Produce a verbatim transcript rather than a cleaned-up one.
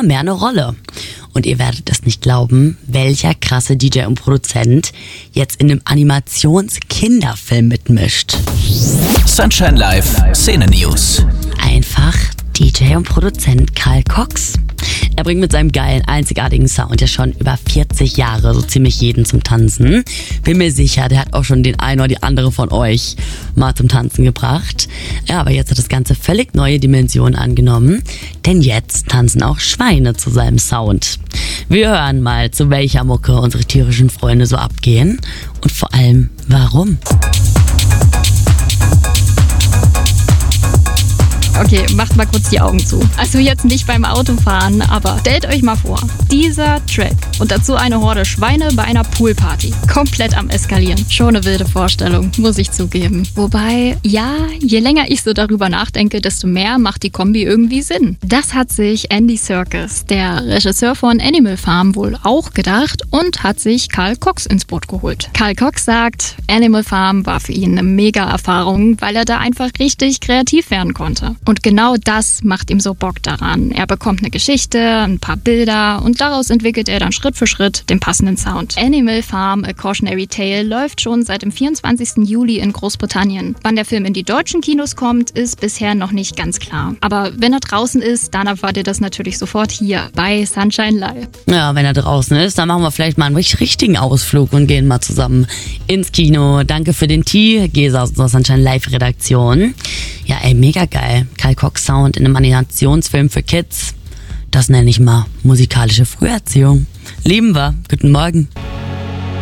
immer mehr eine Rolle. Und ihr werdet es nicht glauben, welcher krasse D J und Produzent jetzt in einem Animations-Kinderfilm mitmischt. Sunshine Live, Szene News. Einfach D J und Produzent Carl Cox. Er bringt mit seinem geilen, einzigartigen Sound ja schon über vierzig Jahre so ziemlich jeden zum Tanzen. Bin mir sicher, der hat auch schon den einen oder die andere von euch mal zum Tanzen gebracht. Ja, aber jetzt hat das Ganze völlig neue Dimensionen angenommen, denn jetzt tanzen auch Schweine zu seinem Sound. Wir hören mal, zu welcher Mucke unsere tierischen Freunde so abgehen und vor allem, warum. Okay, macht mal kurz die Augen zu. Also jetzt nicht beim Autofahren, aber stellt euch mal vor, dieser Track und dazu eine Horde Schweine bei einer Poolparty. Komplett am Eskalieren. Schon eine wilde Vorstellung, muss ich zugeben. Wobei, ja, je länger ich so darüber nachdenke, desto mehr macht die Kombi irgendwie Sinn. Das hat sich Andy Serkis, der Regisseur von Animal Farm, wohl auch gedacht und hat sich Carl Cox ins Boot geholt. Carl Cox sagt, Animal Farm war für ihn eine Mega-Erfahrung, weil er da einfach richtig kreativ werden konnte. Und genau das macht ihm so Bock daran. Er bekommt eine Geschichte, ein paar Bilder und daraus entwickelt er dann Schritt für Schritt den passenden Sound. Animal Farm, A Cautionary Tale läuft schon seit dem vierundzwanzigsten Juli in Großbritannien. Wann der Film in die deutschen Kinos kommt, ist bisher noch nicht ganz klar. Aber wenn er draußen ist, dann erfahrt ihr das natürlich sofort hier bei Sunshine Live. Ja, wenn er draußen ist, dann machen wir vielleicht mal einen richtig richtigen Ausflug und gehen mal zusammen ins Kino. Danke für den Tee, Gesa aus unserer Sunshine Live Redaktion. Ja, ey, mega geil. Carl Cox Sound in einem Animationsfilm für Kids. Das nenne ich mal musikalische Früherziehung. Lieben wir. Guten Morgen.